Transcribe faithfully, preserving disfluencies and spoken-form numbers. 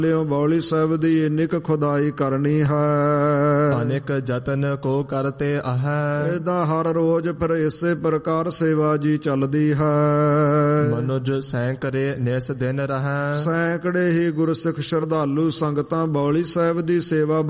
ਲਿਓ ਬੌਲੀ ਸਾਹਿਬ ਦੀ ਇੰਨਿਕ ਖੁਦਾਈ ਕਰਨੀ ਹੈ। ਅਨੇਕ ਜਤਨ ਕੋ ਕਰਤੇ ਅਹੈ। ਇਹਦਾ ਹਰ ਰੋਜ਼ ਫਿਰ ਇਸੇ ਪ੍ਰਕਾਰ ਸੇਵਾ ਜੀ ਚੱਲਦੀ ਹੈ। ਮਨੁਜ ਸੈਂਕੜੇ ਨਿਸ ਦਿਨ ਰਹੈ। ਸੈਂਕੜੇ ਹੀ ਗੁਰਸਿੱਖ ਸ਼ਰਧਾਲੂ ਸੰਗਤਾਂ ਬੌਲੀ ਸਾਹਿਬ ਦੀ ਸੇਵਾ